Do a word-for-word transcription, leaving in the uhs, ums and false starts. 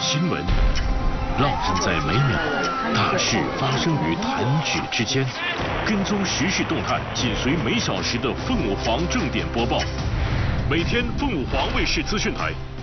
新闻，浪人在每秒，大事发生于弹指之间。跟踪时事动态，紧随每小时的凤凰正点播报。每天，凤凰卫视资讯台